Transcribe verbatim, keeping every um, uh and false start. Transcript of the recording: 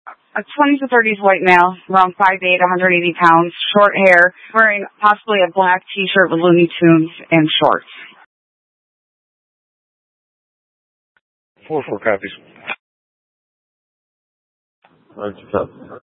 A twenties to thirties white male, around five eight, one hundred eighty pounds, short hair, wearing possibly a black T-shirt with Looney Tunes and shorts. Four four copies. All right,